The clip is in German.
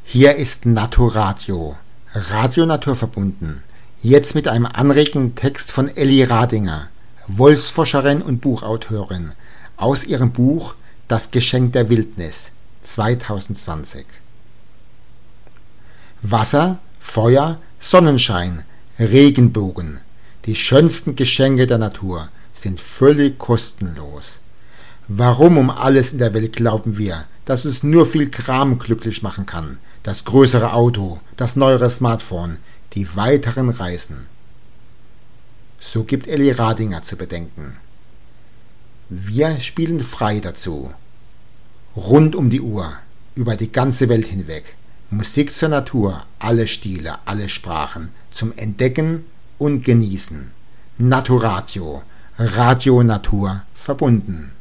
Hier ist Naturadio, Radio Naturverbunden. Jetzt mit einem anregenden Text von Elli Radinger, Wolfsforscherin und Buchautorin, aus ihrem Buch Das Geschenk der Wildnis, 2020. Wasser, Feuer, Sonnenschein, Regenbogen, die schönsten Geschenke der Natur sind völlig kostenlos. Warum um alles in der Welt glauben wir, dass es nur viel Kram glücklich machen kann? Das größere Auto, das neuere Smartphone, die weiteren Reisen. So gibt Elli Radinger zu bedenken. Wir spielen frei dazu. Rund um die Uhr, über die ganze Welt hinweg. Musik zur Natur, alle Stile, alle Sprachen, zum Entdecken und Genießen. Naturadio, Radio Natur verbunden.